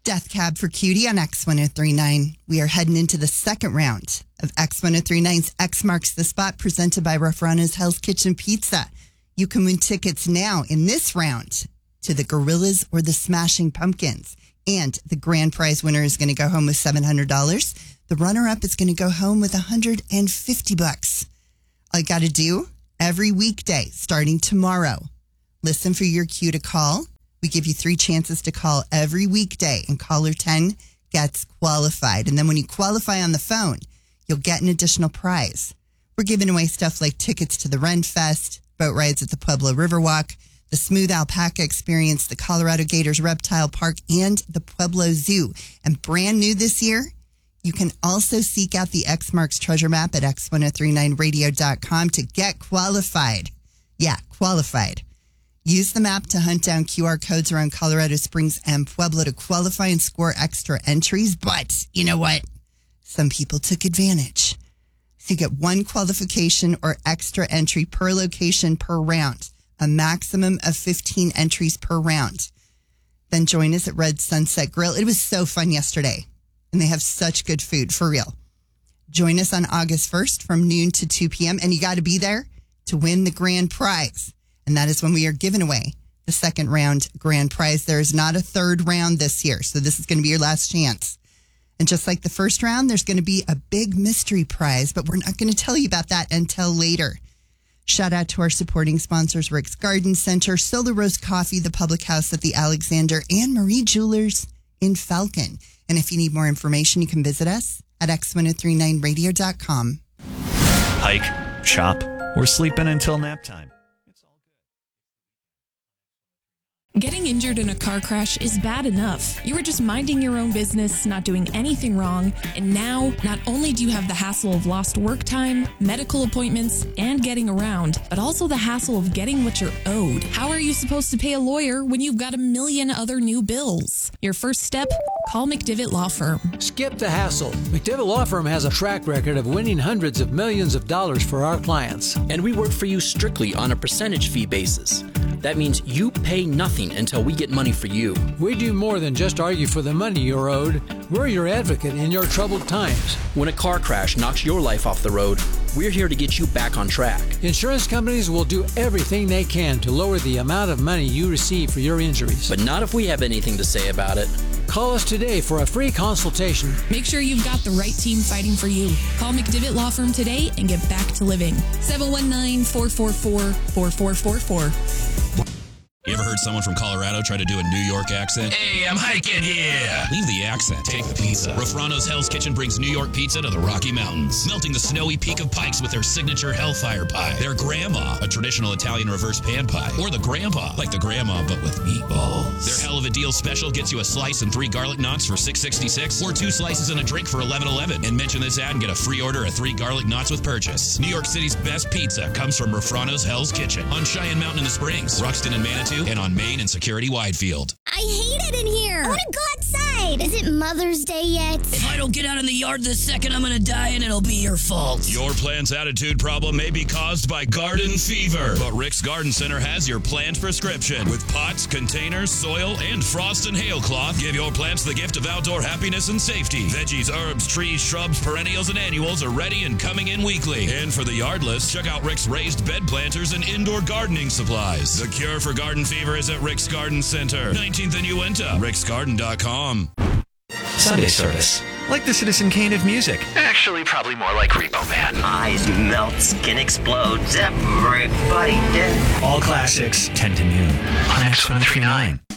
Death Cab for Cutie on X1039. We are heading into the second round of X1039's X Marks the Spot presented by Raffrano's Hell's Kitchen Pizza. You can win tickets now in this round to the Gorillas or the Smashing Pumpkins. And the grand prize winner is going to go home with $700. The runner-up is going to go home with $150. All you got to do, every weekday starting tomorrow, listen for your cue to call. We give you 3 chances to call every weekday, and caller 10 gets qualified. And then when you qualify on the phone, you'll get an additional prize. We're giving away stuff like tickets to the Ren Fest, boat rides at the Pueblo Riverwalk, the Smooth Alpaca Experience, the Colorado Gators Reptile Park, and the Pueblo Zoo. And brand new this year, you can also seek out the X Marks treasure map at x1039radio.com to get qualified. Yeah, qualified. Use the map to hunt down QR codes around Colorado Springs and Pueblo to qualify and score extra entries. But you know what? Some people took advantage. So you get 1 qualification or extra entry per location per round, a maximum of 15 entries per round. Then join us at Red Sunset Grill. It was so fun yesterday, and they have such good food, for real. Join us on August 1st from noon to 2 p.m., and you got to be there to win the grand prize. And that is when we are giving away the second round grand prize. There is not a third round this year, so this is going to be your last chance. And just like the first round, there's going to be a big mystery prize, but we're not going to tell you about that until later. Shout out to our supporting sponsors, Rick's Garden Center, Solar Roast Coffee, the Public House at the Alexander, and Marie Jewelers in Falcon. And if you need more information, you can visit us at x1039radio.com. Hike, shop, or sleep in until nap time. Getting injured in a car crash is bad enough. You were just minding your own business, not doing anything wrong, and now not only do you have the hassle of lost work time, medical appointments, and getting around, but also the hassle of getting what you're owed. How are you supposed to pay a lawyer when you've got a million other new bills? Your first step? Call McDivitt Law Firm. Skip the hassle. McDivitt Law Firm has a track record of winning hundreds of millions of dollars for our clients. And we work for you strictly on a percentage fee basis. That means you pay nothing until we get money for you. We do more than just argue for the money you're owed. We're your advocate in your troubled times. When a car crash knocks your life off the road, we're here to get you back on track. Insurance companies will do everything they can to lower the amount of money you receive for your injuries. But not if we have anything to say about it. Call us today for a free consultation. Make sure you've got the right team fighting for you. Call McDivitt Law Firm today and get back to living. 719-444-4444. You ever heard someone from Colorado try to do a New York accent? Hey, I'm hiking here. Leave the accent. Take the pizza. Raffrano's Hell's Kitchen brings New York pizza to the Rocky Mountains, melting the snowy peak of Pikes with their signature Hellfire Pie, their Grandma, a traditional Italian reverse pan pie, or the Grandpa, like the Grandma but with meatballs. Their Hell of a Deal special gets you a slice and 3 garlic knots for $6.66, or 2 slices and a drink for $11.11. And mention this ad and get a free order of 3 garlic knots with purchase. New York City's best pizza comes from Raffrano's Hell's Kitchen on Cheyenne Mountain in the Springs, Ruxton and Manitou, and on Main and Security Widefield. I hate it in here. I want to go outside. Is it Mother's Day yet? If I don't get out in the yard this second, I'm going to die and it'll be your fault. Your plant's attitude problem may be caused by garden fever, but Rick's Garden Center has your plant prescription. With pots, containers, soil, and frost and hail cloth, give your plants the gift of outdoor happiness and safety. Veggies, herbs, trees, shrubs, perennials, and annuals are ready and coming in weekly. And for the yardless, check out Rick's raised bed planters and indoor gardening supplies. The cure for garden fever is at Rick's Garden Center, 19th and Uinta, ricksgarden.com. Sunday service. Like the Citizen Kane of music. Actually, probably more like Repo Man. Eyes melt, skin explodes, everybody dead. All classics, 10 to noon on X1039.